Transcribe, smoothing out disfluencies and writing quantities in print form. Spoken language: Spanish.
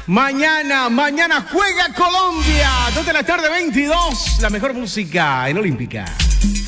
Mañana juega Colombia. 2 de la tarde, 22. La mejor música en Olímpica.